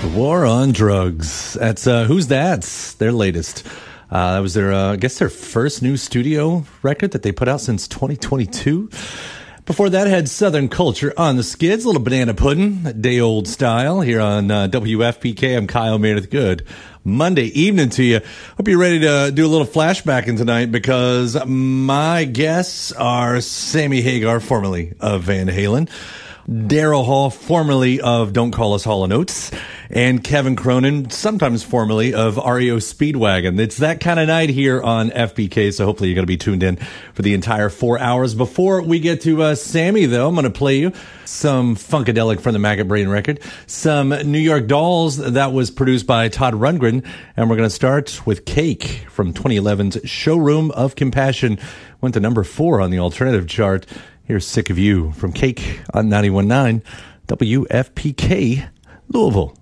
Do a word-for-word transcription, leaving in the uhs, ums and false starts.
War on Drugs. That's uh, Who's That's their latest. Uh, that was their, uh, I guess, their first new studio record that they put out since twenty twenty-two. Before that, had Southern Culture on the skids, a little banana pudding, day old style here on uh, W F P K. I'm Kyle Meredith. Good Monday evening to you. Hope you're ready to do a little flashbacking tonight because my guests are Sammy Hagar, formerly of Van Halen, Daryl Hall, formerly of Don't Call Us Hall and Oates, and Kevin Cronin, sometimes formerly of R E O Speedwagon. It's that kind of night here on F B K, so hopefully you're going to be tuned in for the entire four hours. Before we get to uh, Sammy, though, I'm going to play you some Funkadelic from the Maggot Brain record, some New York Dolls that was produced by Todd Rundgren, and we're going to start with Cake from twenty eleven's Showroom of Compassion. Went to number four on the alternative chart. Here's Sick of You from Cake on ninety-one point nine W F P K, Louisville.